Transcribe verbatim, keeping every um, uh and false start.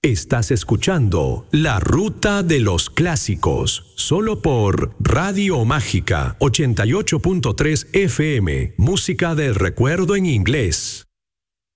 Estás escuchando La Ruta de los Clásicos, solo por Radio Mágica ochenta y ocho punto tres F M, música del recuerdo en inglés.